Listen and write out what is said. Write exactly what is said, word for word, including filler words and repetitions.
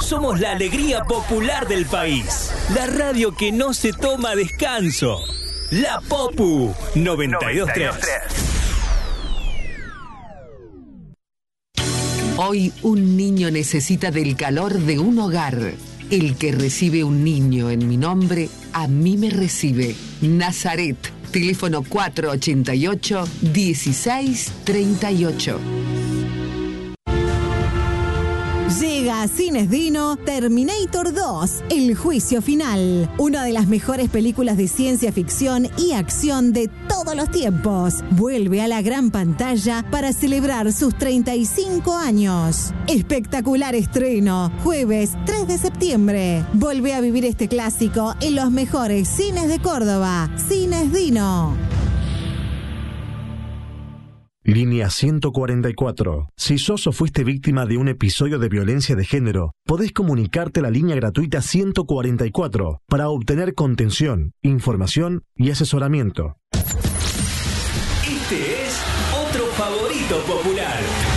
Somos la alegría popular del país. La radio que no se toma descanso. La Popu noventa y dos punto tres. Hoy un niño necesita del calor de un hogar. El que recibe un niño en mi nombre, a mí me recibe. Nazaret, teléfono cuatro ochenta y ocho, dieciséis treinta y ocho. Llega a Cines Dino Terminator dos, El Juicio Final, una de las mejores películas de ciencia ficción y acción de todos los tiempos. Vuelve a la gran pantalla para celebrar sus treinta y cinco años. Espectacular estreno, jueves tres de septiembre. Vuelve a vivir este clásico en los mejores cines de Córdoba. Cines Dino. Línea ciento cuarenta y cuatro. Si sos o fuiste víctima de un episodio de violencia de género, podés comunicarte a la línea gratuita ciento cuarenta y cuatro para obtener contención, información y asesoramiento. Este es otro favorito popular.